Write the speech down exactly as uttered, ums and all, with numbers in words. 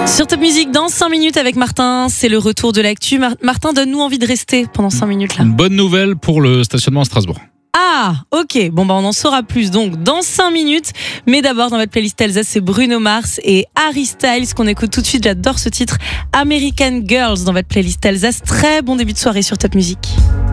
Sur Top Music, dans cinq minutes avec Martin, c'est le retour de l'actu. Mar- Martin, donne-nous envie de rester pendant cinq minutes là. Une bonne nouvelle pour le stationnement à Strasbourg. Ah, ok. Bon, bah, on en saura plus donc dans cinq minutes. Mais d'abord, dans votre playlist Elsa, c'est Bruno Mars et Harry Styles qu'on écoute tout de suite. J'adore ce titre, American Girls, dans votre playlist Elsa. Très bon début de soirée sur Top Music.